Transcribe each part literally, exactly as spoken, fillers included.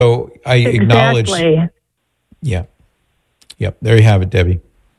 So I acknowledge. Exactly. Yeah. Yep. There you have it, Debbie.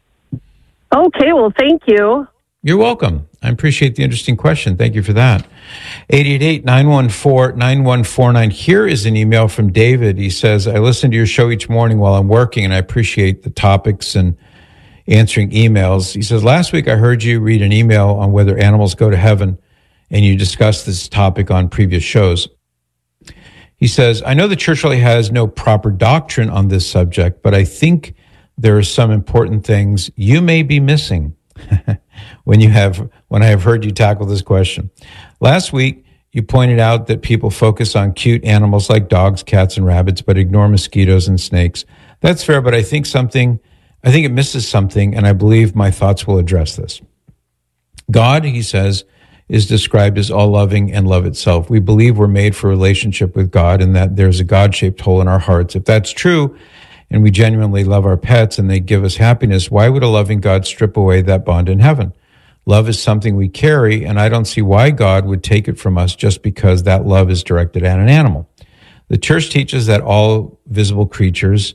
Okay. Well, thank you. You're welcome. I appreciate the interesting question. Thank you for that. eight eight eight, nine one four, nine one four nine. Here is an email from David. He says, I listen to your show each morning while I'm working, and I appreciate the topics and answering emails. He says, last week I heard you read an email on whether animals go to heaven, and you discussed this topic on previous shows. He says, I know the church really has no proper doctrine on this subject, but I think there are some important things you may be missing when you have when I have heard you tackle this question. Last week, you pointed out that people focus on cute animals like dogs, cats, and rabbits, but ignore mosquitoes and snakes. That's fair, but I think something, I think it misses something, and I believe my thoughts will address this. God, he says, is described as all-loving and love itself. We believe we're made for a relationship with God and that there's a God-shaped hole in our hearts. If that's true, and we genuinely love our pets and they give us happiness, why would a loving God strip away that bond in heaven? Love is something we carry, and I don't see why God would take it from us just because that love is directed at an animal. The church teaches that all visible creatures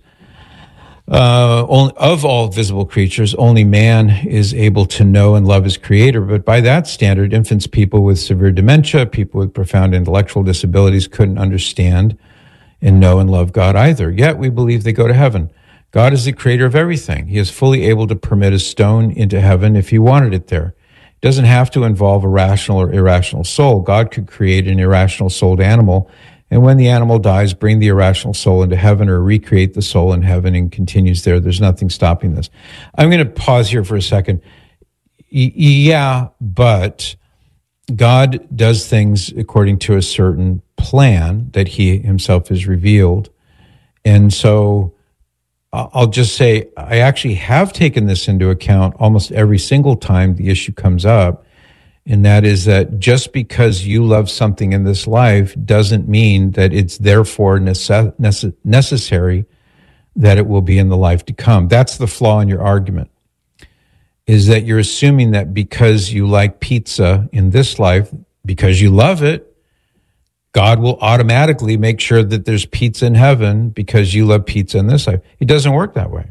Uh, only, of all visible creatures, only man is able to know and love his creator. But by that standard, infants, people with severe dementia, people with profound intellectual disabilities couldn't understand and know and love God either. Yet we believe they go to heaven. God is the creator of everything. He is fully able to permit a stone into heaven if he wanted it there. It doesn't have to involve a rational or irrational soul. God could create an irrational souled animal, and when the animal dies, bring the irrational soul into heaven or recreate the soul in heaven and continues there. There's nothing stopping this. I'm going to pause here for a second. Y- yeah, but God does things according to a certain plan that he himself has revealed. And so I'll just say I actually have taken this into account almost every single time the issue comes up. And that is that just because you love something in this life doesn't mean that it's therefore nece- nece- necessary that it will be in the life to come. That's the flaw in your argument, is that you're assuming that because you like pizza in this life, because you love it, God will automatically make sure that there's pizza in heaven because you love pizza in this life. It doesn't work that way.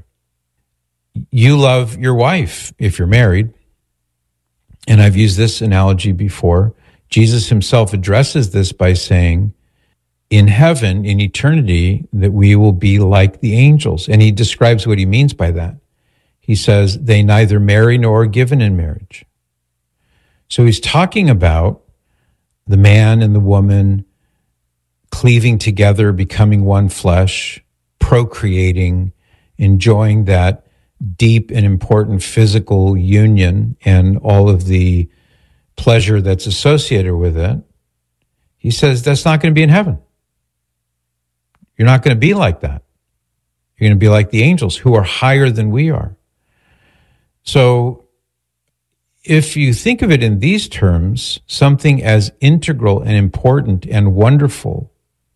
You love your wife if you're married. And I've used this analogy before. Jesus himself addresses this by saying, in heaven, in eternity, that we will be like the angels. And he describes what he means by that. He says, they neither marry nor are given in marriage. So he's talking about the man and the woman cleaving together, becoming one flesh, procreating, enjoying that deep and important physical union and all of the pleasure that's associated with it. He says that's not going to be in heaven. You're not going to be like that. You're going to be like the angels who are higher than we are. So if you think of it in these terms, something as integral and important and wonderful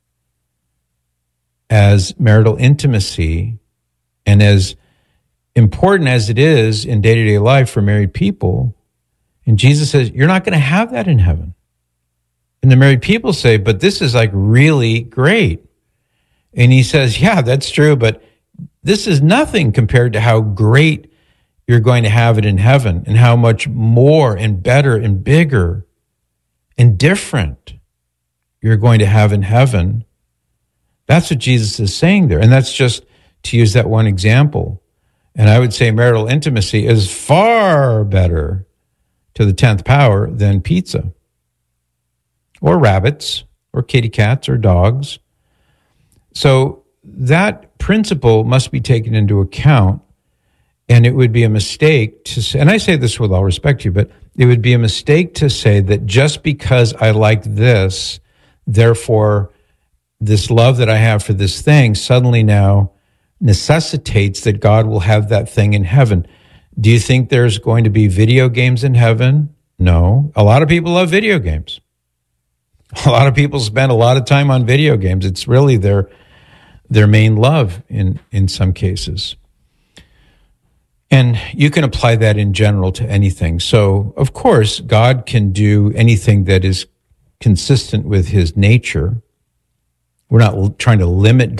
as marital intimacy, and as important as it is in day-to-day life for married people, and Jesus says, you're not going to have that in heaven. And the married people say, but this is like really great. And he says, yeah, that's true, but this is nothing compared to how great you're going to have it in heaven and how much more and better and bigger and different you're going to have in heaven. That's what Jesus is saying there. And that's just to use that one example. And I would say marital intimacy is far better to the tenth power than pizza or rabbits or kitty cats or dogs. So that principle must be taken into account, and it would be a mistake to say, and I say this with all respect to you, but it would be a mistake to say that just because I like this, therefore this love that I have for this thing suddenly now necessitates that God will have that thing in heaven. Do you think there's going to be video games in heaven? No. A lot of people love video games. A lot of people spend a lot of time on video games. It's really their their main love in, in some cases. And you can apply that in general to anything. So, of course, God can do anything that is consistent with his nature. we're not trying to limit